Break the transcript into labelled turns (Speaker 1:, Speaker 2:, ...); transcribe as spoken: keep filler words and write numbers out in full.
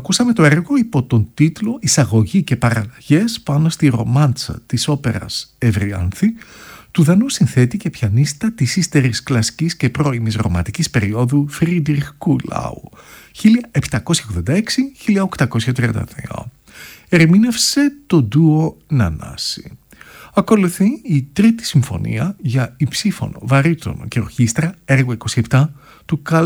Speaker 1: Ακούσαμε το έργο υπό τον τίτλο «Εισαγωγή και παραλλαγές πάνω στη ρομάντσα της όπερας Ευριάνθη» του Δανού συνθέτη και πιανίστα της ύστερης κλασικής και πρώιμης ρομαντικής περίοδου Φρίντριχ Κούλαου χίλια επτακόσια ογδόντα έξι με χίλια οκτακόσια τριάντα δύο. Ερμήνευσε το ντουο Νανάση. Ακολουθεί η τρίτη συμφωνία για υψήφωνο, βαρύτονο και ορχήστρα, έργο είκοσι επτά του Καλ